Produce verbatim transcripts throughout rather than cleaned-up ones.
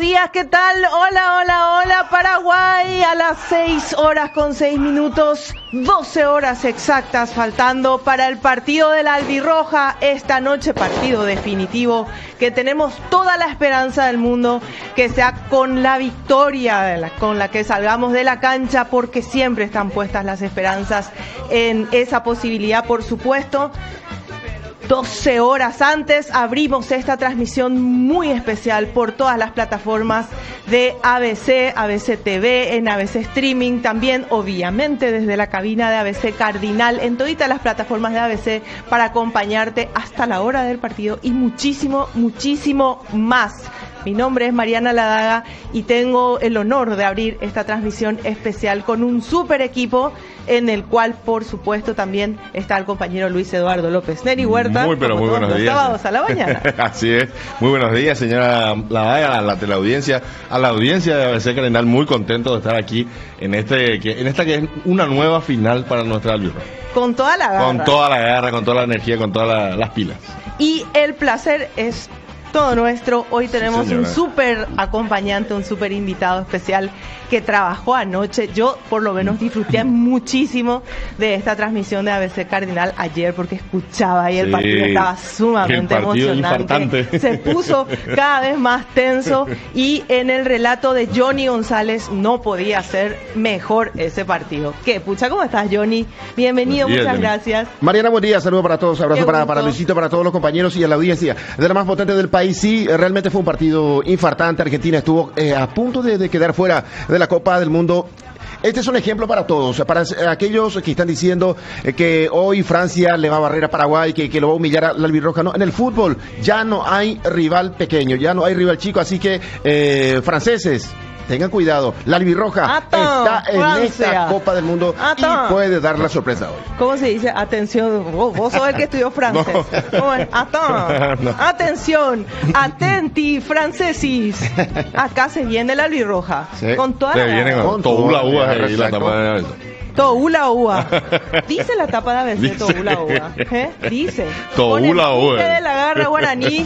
días, ¿qué tal? Hola, hola, hola, Paraguay, a las seis horas con seis minutos, doce horas exactas faltando para el partido de la Albirroja, esta noche partido definitivo, que tenemos toda la esperanza del mundo que sea con la victoria, de la, con la que salgamos de la cancha, porque siempre están puestas las esperanzas en esa posibilidad, por supuesto. doce horas antes abrimos esta transmisión muy especial por todas las plataformas de A B C, A B C T V, en A B C Streaming, también obviamente desde la cabina de A B C Cardinal, en todas las plataformas de A B C para acompañarte hasta la hora del partido y muchísimo, muchísimo más. Mi nombre es Mariana Ladaga y tengo el honor de abrir esta transmisión especial con un super equipo en el cual, por supuesto, también está el compañero Luis Eduardo López Neri Huerta. Muy, pero muy buenos los días. Sábados a la mañana. Así es. Muy buenos días, señora Ladaga, a la teleaudiencia, a la audiencia de A B C Cardinal, muy contento de estar aquí en este, que, en esta que es una nueva final para nuestra Albirroja. Con toda la garra. Con toda la garra, con toda la energía, con todas la, las pilas. Y el placer es todo nuestro. Hoy tenemos sí, un súper acompañante, un súper invitado especial que trabajó anoche. Yo por lo menos disfruté muchísimo de esta transmisión de A B C Cardinal ayer porque escuchaba ahí el sí, partido, estaba sumamente el partido emocionante. infartante. Se puso cada vez más tenso y en el relato de Johnny González no podía ser mejor ese partido. ¿Qué? Pucha, ¿cómo estás, Johnny? Bienvenido, Buen día, muchas Johnny. Gracias. Mariana, buen día, saludos para todos, abrazo para, gusto. para Luisito, para todos los compañeros y a la audiencia de la más potente del país. Sí, realmente fue un partido infartante. Argentina estuvo eh, a punto de, de quedar fuera de la Copa del Mundo. Este es un ejemplo para todos, para aquellos que están diciendo eh, que hoy Francia le va a barrer a Paraguay, que, que lo va a humillar a la Albirroja. No, en el fútbol ya no hay rival pequeño, ya no hay rival chico, así que eh, franceses, tengan cuidado, la Albirroja Atón, está en Francia. esta Copa del Mundo Atón. y puede dar la sorpresa hoy. ¿Cómo se dice? Atención, vos, vos sos el que estudió francés. No. ¿Cómo es? Atón. No. Atención, atenti, francesis. Acá se viene la Albirroja. Sí. Con toda Se la viene garra. con Con Toula todo, Uva ya, y la exacto. tapa de Toula Ua. Dice la tapa de A B C, Dice. Toula Ua. ¿Eh? Dice. Toula Con el Ua. pique de la garra guaraní.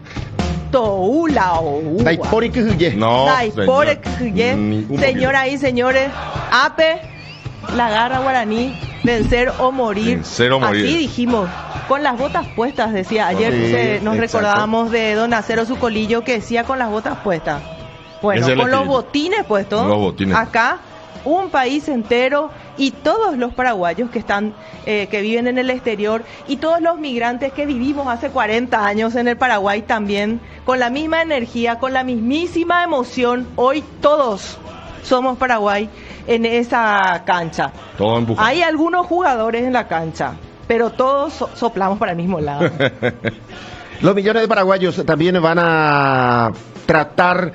Toula Ua. Daipori que huye. No, Daipore señor. Kye. Ningún Señoras y señores, Ape, la garra guaraní, vencer o morir. Vencer o morir. Así dijimos, con las botas puestas, decía. Ayer Sí, se- nos exacto. recordábamos de don Acero Sucolillo que decía con las botas puestas. Bueno, Ese es el con los estilo. botines puestos, Los botines. acá un país entero y todos los paraguayos que están eh, que viven en el exterior y todos los migrantes que vivimos hace cuarenta años en el Paraguay también con la misma energía, con la mismísima emoción. Hoy todos somos Paraguay en esa cancha. Todo empujado. Hay algunos jugadores en la cancha, pero todos so- soplamos para el mismo lado. Los millones de paraguayos también van a tratar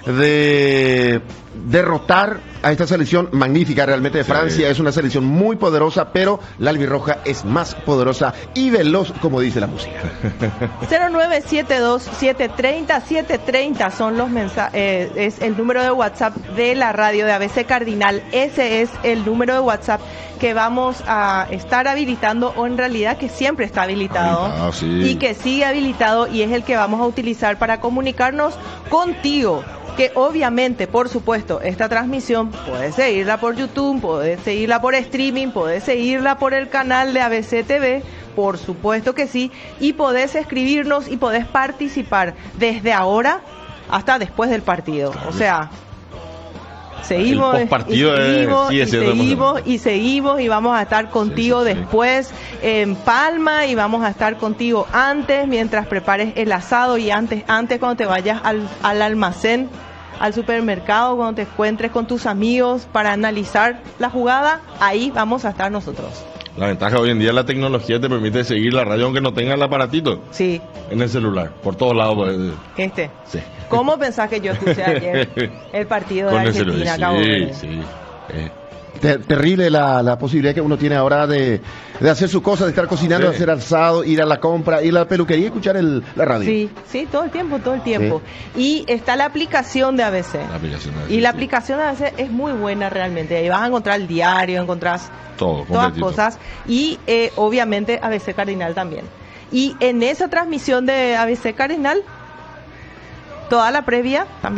de derrotar a esta selección magnífica realmente de Sí. Francia. Es una selección muy poderosa, pero la Albirroja es más poderosa y veloz, como dice la música. cero nueve siete dos siete tres cero siete tres cero son los mensajes, eh, es el número de WhatsApp de la radio de A B C Cardinal. Ese es el número de WhatsApp que vamos a estar habilitando, o en realidad que siempre está habilitado, Habilitado, sí. y que sigue habilitado, y es el que vamos a utilizar para comunicarnos contigo. Que obviamente, por supuesto, esta transmisión puedes seguirla por YouTube, puedes seguirla por streaming, puedes seguirla por el canal de A B C T V, por supuesto que sí, y podés escribirnos y podés participar desde ahora hasta después del partido. O sea, seguimos, El postpartido y es- seguimos, sigue y siendo seguimos, emocionante. y seguimos, y vamos a estar contigo sí, sí. después en Palma, y vamos a estar contigo antes, mientras prepares el asado, y antes, antes cuando te vayas al, al almacén, al supermercado, cuando te encuentres con tus amigos para analizar la jugada, ahí vamos a estar nosotros. La ventaja hoy en día, la tecnología te permite seguir la radio aunque no tenga el aparatito Sí, en el celular, por todos lados. pues, este. Sí. ¿Cómo pensás que yo escuché ayer el partido de Con el Argentina, celular. Cabo Sí, Verde? sí. Eh, Ter- terrible la, la posibilidad que uno tiene ahora de, de hacer su cosa, de estar cocinando, Sí. de hacer asado, ir a la compra, ir a la peluquería y escuchar el, la radio. Sí, sí, todo el tiempo, todo el tiempo. Y está la aplicación de A B C. la aplicación. de- Y la sí, aplicación de A B C es muy buena realmente. Ahí vas a encontrar el diario, encontrás Todo, todas completito. cosas. Y eh, obviamente A B C Cardinal también. Y en esa transmisión de A B C Cardinal, toda la previa también,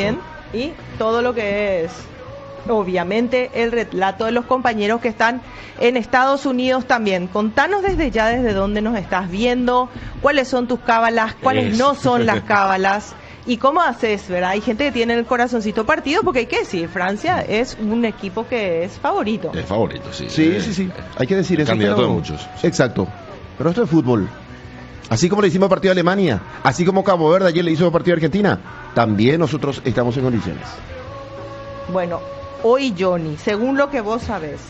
y todo lo que es, obviamente, el relato de los compañeros que están en Estados Unidos también. Contanos desde ya desde dónde nos estás viendo, cuáles son tus cábalas, cuáles Es. no son las cábalas y cómo haces, ¿verdad? Hay gente que tiene el corazoncito partido porque hay que decir, Francia es un equipo que es favorito. Es favorito, sí. Sí, Eh, sí, sí. Hay que decir eso. candidato pero- de muchos. Exacto. Pero esto es fútbol. Así como le hicimos partido a Alemania, así como Cabo Verde ayer le hizo partido a Argentina, también nosotros estamos en condiciones. Bueno, hoy Johnny, según lo que vos sabés,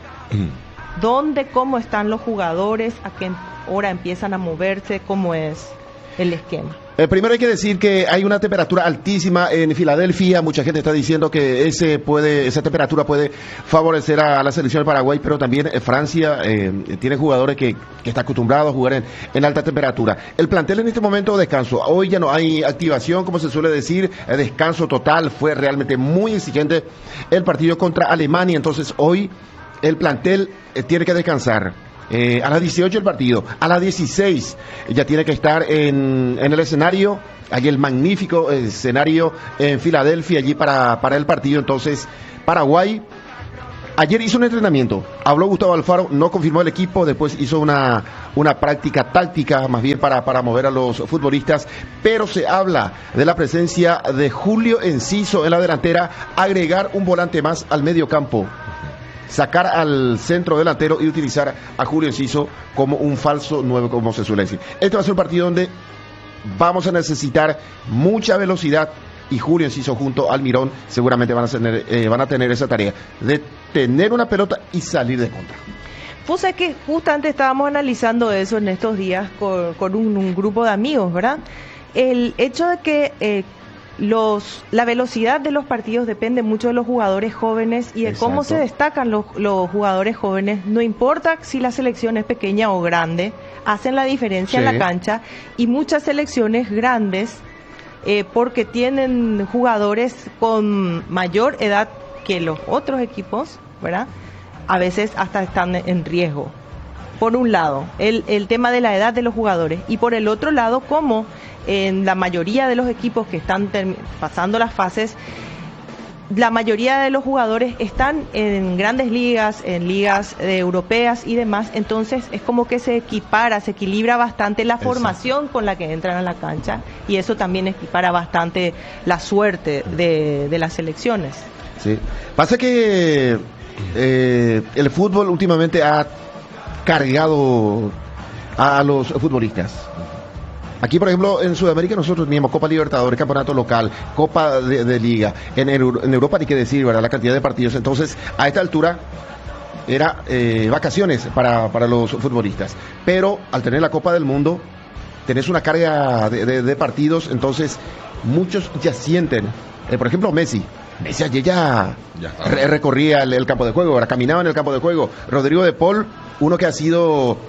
¿dónde, cómo están los jugadores? ¿A qué hora empiezan a moverse? ¿Cómo es el esquema? Eh, primero hay que decir que hay una temperatura altísima en Filadelfia. Mucha gente está diciendo que ese puede, esa temperatura puede favorecer a la selección de Paraguay, pero también eh, Francia eh, tiene jugadores que, que están acostumbrados a jugar en, en alta temperatura. El plantel en este momento descanso. Hoy ya no hay activación, como se suele decir, eh, descanso total. Fue realmente muy exigente el partido contra Alemania. Entonces hoy el plantel eh, tiene que descansar. Eh, a las dieciocho el partido, a las dieciséis ya tiene que estar en, en el escenario, hay el magnífico escenario en Filadelfia allí para, para el partido. Entonces Paraguay ayer hizo un entrenamiento, habló Gustavo Alfaro, no confirmó el equipo, después hizo una, una práctica táctica más bien para, para mover a los futbolistas, pero se habla de la presencia de Julio Enciso en la delantera, agregar un volante más al medio campo, sacar al centro delantero y utilizar a Julio Enciso como un falso nueve, como se suele decir. Este va a ser un partido donde vamos a necesitar mucha velocidad y Julio Enciso junto al Mirón seguramente van a tener, eh, van a tener esa tarea de tener una pelota y salir de contra. Pues es que justamente estábamos analizando eso en estos días con, con un, un grupo de amigos, ¿verdad? El hecho de que eh, Los, la velocidad de los partidos depende mucho de los jugadores jóvenes y de Exacto. cómo se destacan los, los jugadores jóvenes. No importa si la selección es pequeña o grande, hacen la diferencia Sí. en la cancha, y muchas selecciones grandes, eh, porque tienen jugadores con mayor edad que los otros equipos, ¿verdad? A veces hasta están en riesgo. Por un lado, el, el tema de la edad de los jugadores, y por el otro lado, como en la mayoría de los equipos que están termi- pasando las fases, la mayoría de los jugadores están en grandes ligas, en ligas eh, europeas y demás, entonces es como que se equipara, se equilibra bastante la Exacto. formación con la que entran a la cancha, y eso también equipara bastante la suerte de, de las selecciones. Sí. Pasa que eh, el fútbol últimamente ha cargado a los futbolistas. Aquí, por ejemplo, en Sudamérica nosotros tenemos Copa Libertadores, Campeonato Local, Copa de, de Liga. En, Euro- en Europa ni qué decir, ¿verdad? La cantidad de partidos. Entonces, a esta altura era eh, vacaciones para, para los futbolistas. Pero al tener la Copa del Mundo, tenés una carga de, de- de partidos, entonces muchos ya sienten. Eh, por ejemplo, Messi. Messi ayer ya, Ya está. re- recorría el, el campo de juego, ahora caminaba en el campo de juego. Rodrigo de Paul, uno que ha sido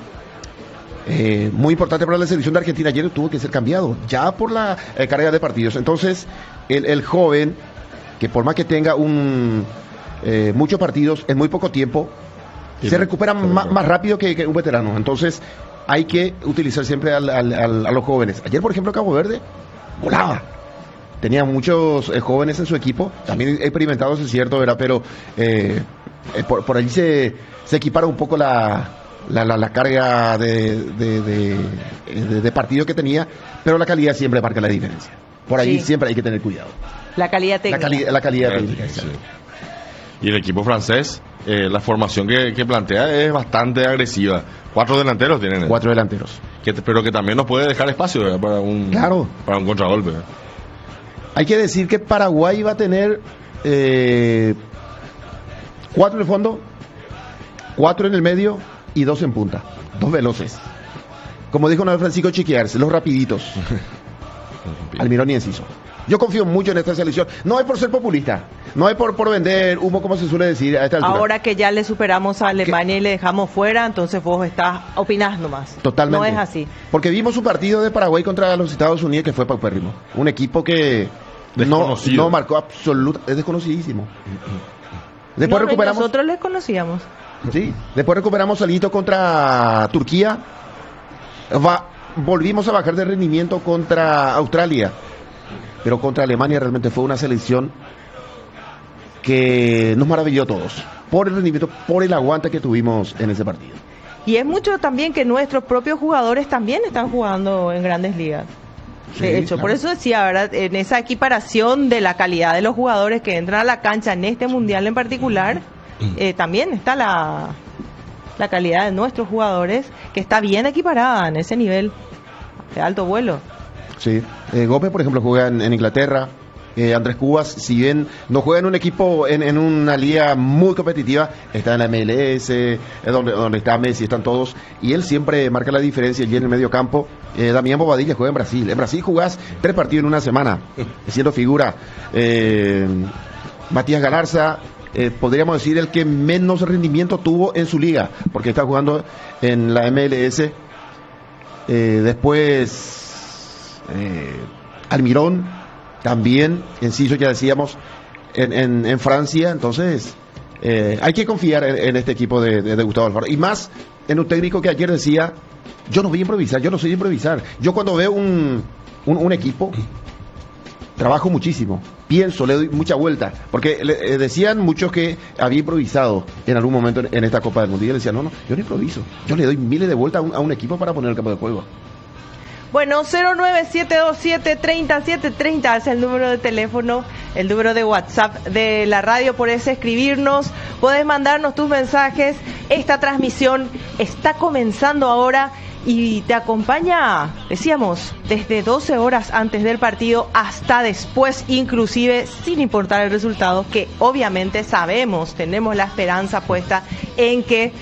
eh, muy importante para la selección de Argentina, ayer tuvo que ser cambiado, ya por la eh, carga de partidos. Entonces, el, el joven, que por más que tenga un eh, muchos partidos en muy poco tiempo, Sí, se recupera se ma- recupera. más rápido que, que un veterano. Entonces, hay que utilizar siempre al- al- al- a los jóvenes. Ayer, por ejemplo, Cabo Verde volaba. Tenía muchos eh, jóvenes en su equipo, también experimentados, es cierto, ¿verdad? Pero eh, eh, por, por allí se, se equipara un poco la, la, la, la carga de, de, de, de- de partido que tenía, pero la calidad siempre marca la diferencia. Por ahí Sí. siempre hay que tener cuidado. La calidad La, técnica. cali- la calidad Eh, técnica. sí. exacto. Y el equipo francés, eh, la formación que, que plantea es bastante agresiva. Cuatro delanteros tienen. Cuatro delanteros. Que, pero que también nos puede dejar espacio, ¿verdad? Para un, Claro. para un contragolpe. ¿verdad? Hay que decir que Paraguay va a tener eh, cuatro en el fondo, cuatro en el medio y dos en punta. Dos veloces. Como dijo una vez Francisco Chiquiarse, los rapiditos. Almirón y Enciso. Yo confío mucho en esta selección. No es por ser populista, no es por, por vender humo, como se suele decir a esta altura. Ahora que ya le superamos a Alemania y le dejamos fuera, entonces vos estás opinás nomás. Totalmente. No es así. Porque vimos un partido de Paraguay contra los Estados Unidos que fue paupérrimo. Un equipo que no, Desconocido. no marcó absoluta, es desconocidísimo. Después No, no, recuperamos. nosotros les conocíamos. Sí, después recuperamos alito contra Turquía. Va, volvimos a bajar de rendimiento contra Australia. pero contra Alemania realmente fue una selección que nos maravilló a todos, por el rendimiento, por el aguante que tuvimos en ese partido. Y es mucho también que nuestros propios jugadores también están jugando en grandes ligas. De Sí, hecho, claro. por eso decía, ¿verdad? En esa equiparación de la calidad de los jugadores que entran a la cancha en este mundial en particular, eh, también está la, la calidad de nuestros jugadores, que está bien equiparada en ese nivel de alto vuelo. Sí, eh, Gómez, por ejemplo, juega en, en Inglaterra. Eh, Andrés Cubas, si bien no juega en un equipo, en, en una liga muy competitiva, está en la M L S, eh, donde, donde está Messi, están todos, y él siempre marca la diferencia allí en el medio campo. Eh, Damián Bobadilla juega en Brasil. En Brasil jugás tres partidos en una semana, siendo figura. Eh, Matías Galarza, eh, podríamos decir el que menos rendimiento tuvo en su liga, porque está jugando en la M L S. Eh, después, eh, Almirón. También, Enciso, ya decíamos, en, en, en Francia. Entonces, eh, hay que confiar en, en este equipo de, de, de Gustavo Alfaro. Y más en un técnico que ayer decía, yo no voy a improvisar, yo no soy de improvisar. Yo cuando veo un, un, un equipo, trabajo muchísimo, pienso, le doy mucha vuelta. Porque le, eh, decían muchos que había improvisado en algún momento en, en esta Copa del Mundo. Y él decía, no, no, yo no improviso. Yo le doy miles de vueltas a un, a un equipo para poner el campo de juego. Bueno, cero nueve siete dos siete, tres cero siete tres cero es el número de teléfono, el número de WhatsApp de la radio. Podés escribirnos, podés mandarnos tus mensajes. Esta transmisión está comenzando ahora y te acompaña, decíamos, desde doce horas antes del partido hasta después, inclusive sin importar el resultado, que obviamente sabemos, tenemos la esperanza puesta en que